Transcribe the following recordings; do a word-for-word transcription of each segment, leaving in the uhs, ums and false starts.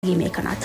می‌کند.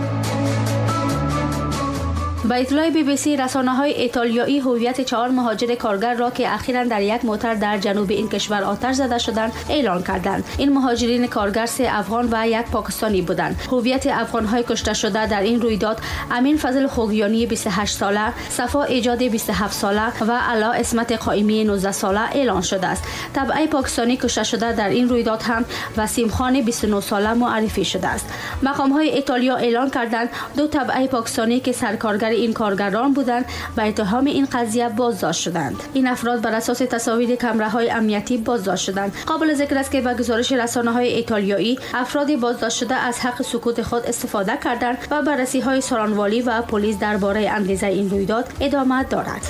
با اطلاع بی بی سی، رسانه‌های ایتالیایی هویت چهار مهاجر کارگر را که اخیراً در یک موتر در جنوب این کشور آتش زده شدند اعلام کردند. این مهاجرین کارگر سه افغان و یک پاکستانی بودند. هویت افغان‌های کشته شده در این رویداد امین فضل خوگیانی بیست و هشت ساله، صفا ایجادی بیست و هفت ساله و علا اسمت قائمی نوزده ساله اعلان شده است. تبعه پاکستانی کشته شده در این رویداد هم وسیم خان بیست و نه ساله معرفی شده است. مقام‌های ایتالیا اعلان کردند دو تبعه پاکستانی که سرکارگر این کارگران بودند به اتهام این قضیه بازداشت شدند. این افراد بر اساس تصاویر کامراهای امنیتی بازداشت شدند. قابل ذکر است که به گزارش رسانه‌های ایتالیایی افراد بازداشت شده از حق سکوت خود استفاده کردند و بررسی‌های سارانوالی و پلیس درباره انگیزه این رویداد ادامه دارد.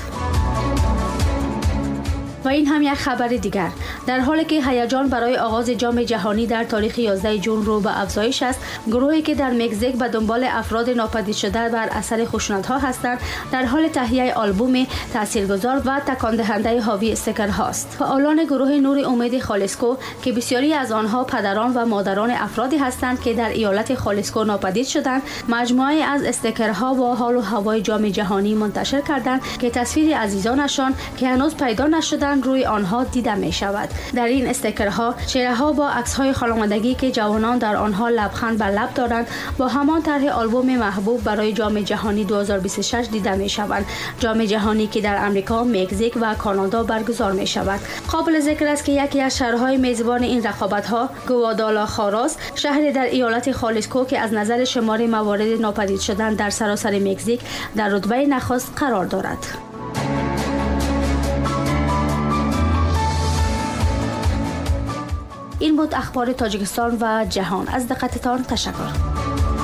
و این هم یک خبر دیگر. در حالی که هیجان برای آغاز جام جهانی در تاریخ یازده ژوئن رو به افزایش است، گروهی که در مکزیک به دنبال افراد ناپدید شده بر اثر خشونت‌ها هستند در حال تهیه آلبوم تاثیرگذار و تکان دهنده حاوی استیکرهاست. فعالان گروه نور امید خالسکو که بسیاری از آنها پدران و مادران افرادی هستند که در ایالت خالسکو ناپدید شدند، مجموعه از استیکرها با حال و هوای جام جهانی منتشر کردند که تصویر عزیزانشان که هنوز پیدا نشدند روی آنها دیده می شود. در این استیکرها چهره ها با عکس های خانوادگی که جوانان در آنها لبخند بر لب دارند با همان طرح آلبوم محبوب برای جام جهانی دو هزار و بیست و شش دیده می شوند. جام جهانی که در امریکا، مکزیک و کانادا برگزار می شود. قابل ذکر است که یکی از شهرهای میزبان این رقابت ها، گوادالاخارا، شهری در ایالت خالسکو که از نظر شمار موارد ناپدید شدن در سراسر مکزیک در رتبه نخست قرار دارد. این بود اخبار تاجیکستان و جهان. از دقتتان تشکر.